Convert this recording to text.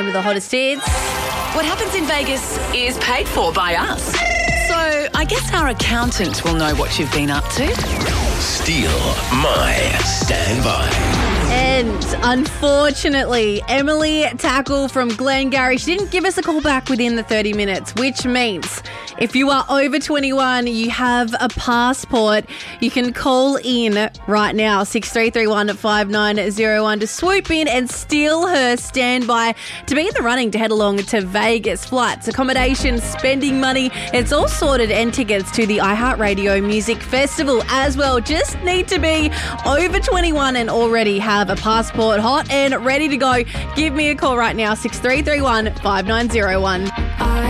With the hottest hits. What happens in Vegas is paid for by us. So I guess our accountant will know what you've been up to. Steal my standby. And unfortunately, Emily Tackle from Glengarry, she didn't give us a call back within the 30 minutes, which means if you are over 21, you have a passport, you can call in right now, 6331 5901 to swoop in and steal her standby to be in the running to head along to Vegas. Flights, accommodation, spending money, it's all sorted, and tickets to the iHeartRadio Music Festival as well. Just need to be over 21 and already have a passport hot and ready to go. Give me a call right now, 6331 5901.